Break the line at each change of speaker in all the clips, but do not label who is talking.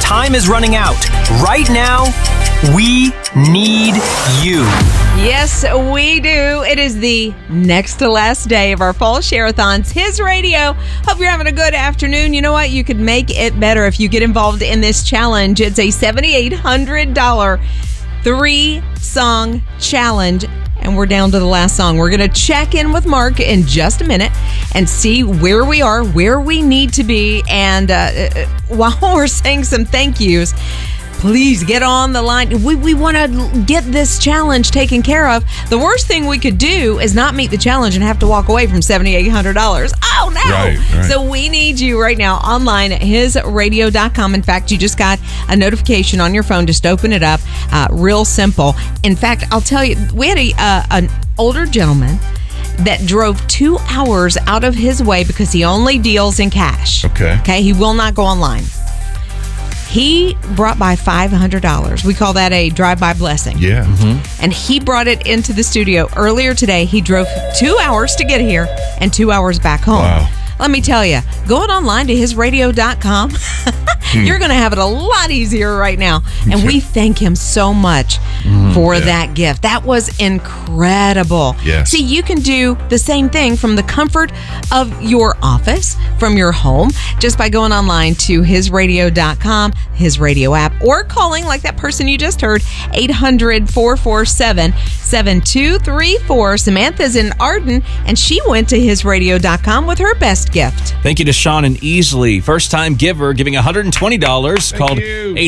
time is running out. Right now, we need you.
Yes, we do. It is the next to last day of our fall share-a-thons. His Radio. Hope you're having a good afternoon. You know what? You could make it better if you get involved in this challenge. It's a $7,800 3-song challenge. And we're down to the last song. We're going to check in with Mark in just a minute and see where we are, where we need to be. And while we're saying some thank yous, please get on the line. We want to get this challenge taken care of. The worst thing we could do is not meet the challenge and have to walk away from $7,800. Oh, no. Right. So we need you right now online at hisradio.com. In fact, you just got a notification on your phone. Just open it up. Real simple. In fact, I'll tell you, we had an older gentleman that drove 2 hours out of his way because he only deals in cash. Okay. He will not go online. He brought by $500. We call that a drive-by blessing.
Yeah. Mm-hmm.
And he brought it into the studio earlier today. He drove 2 hours to get here and 2 hours back home. Wow. Let me tell you, going online to hisradio.com, you're going to have it a lot easier right now. And we thank him so much for that gift. That was incredible.
Yes.
See, you can do the same thing from the comfort of your office, from your home, just by going online to hisradio.com, his radio app, or calling like that person you just heard, 800-447-7234. Samantha's in Arden, and she went to hisradio.com with her best gift.
Thank you to Sean and Easley. First time giver giving $120. Called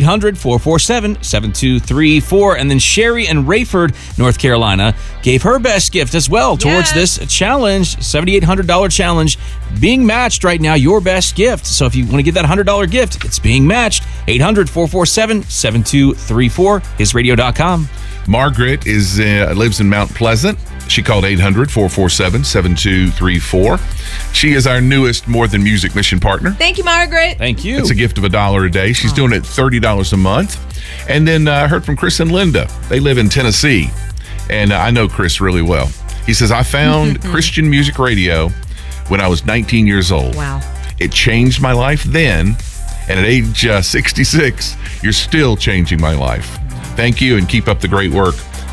800-447-7234. And then Sherry in Rayford, North Carolina, gave her best gift as well towards this challenge, $7,800 challenge, being matched right now, your best gift. So if you want to give that $100 gift, it's being matched. 800-447-7234, hisradio.com.
Margaret lives in Mount Pleasant. She called 800-447-7234. She is our newest More Than Music mission partner.
Thank you, Margaret.
Thank you.
It's a gift of $1 a day. She's doing it $30 a month. And then I heard from Chris and Linda. They live in Tennessee. And I know Chris really well. He says, I found Christian music radio when I was 19 years old.
Wow.
It changed my life then. And at age 66, you're still changing my life. Thank you and keep up the great work.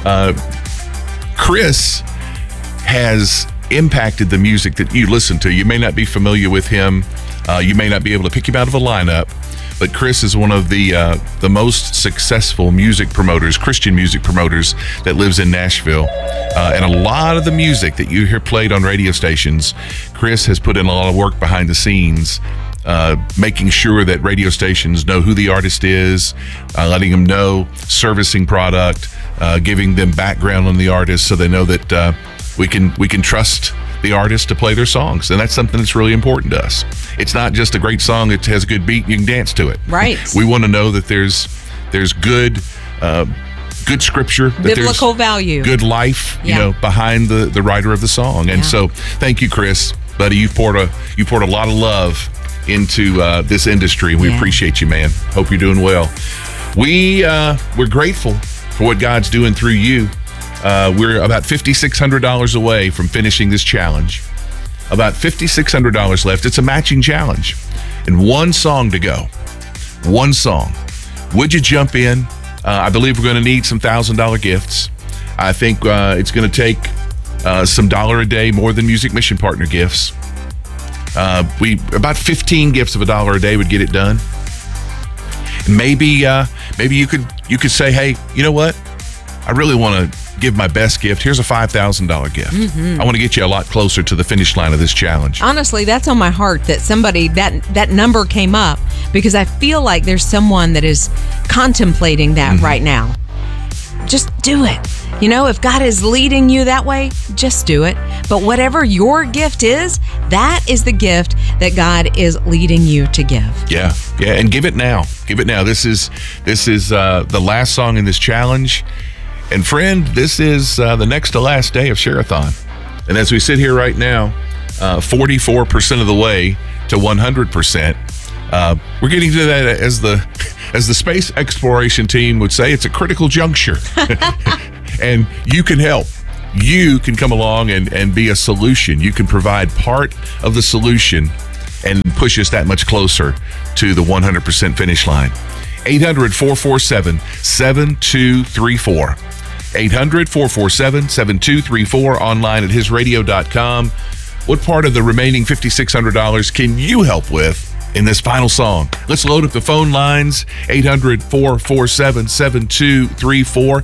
Chris has impacted the music that you listen to. You may not be familiar with him. You may not be able to pick him out of a lineup, but Chris is one of the most successful music promoters, Christian music promoters that lives in Nashville. And a lot of the music that you hear played on radio stations, Chris has put in a lot of work behind the scenes, making sure that radio stations know who the artist is, letting them know, servicing product, giving them background on the artist so they know that we can trust the artist to play their songs. And that's something that's really important to us. It's not just a great song, it has a good beat and you can dance to it.
Right.
We want to know that there's good scripture, that
biblical
there's
value,
good life, behind the writer of the song. And so thank you, Chris, buddy. You poured a lot of love into this industry. We appreciate you, man. Hope you're doing well. We're grateful for what God's doing through you. We're about $5,600 away from finishing this challenge. About $5,600 left. It's a matching challenge. And one song to go. One song. Would you jump in? I believe we're going to need some $1,000 gifts. I think it's going to take some $1 a day More Than Music mission partner gifts. About 15 gifts of $1 a day would get it done. And maybe you could say, hey, you know what? I really want to give my best gift. Here's a $5,000 gift. I want to get you a lot closer to the finish line of this challenge.
Honestly, that's on my heart that somebody, that number came up because I feel like there's someone that is contemplating that right now. Just do it. If God is leading you that way, just do it. But whatever your gift is, that is the gift that God is leading you to give.
Yeah, and give it now. Give it now. This is the last song in this challenge. And friend, this is the next to last day of Share-a-thon. And as we sit here right now, 44% of the way to 100%. We're getting to that as the space exploration team would say, it's a critical juncture. And you can help. You can come along and be a solution. You can provide part of the solution and push us that much closer to the 100% finish line. 800-447-7234. 800-447-7234, online at hisradio.com. What part of the remaining $5,600 can you help with in this final song? Let's load up the phone lines, 800-447-7234.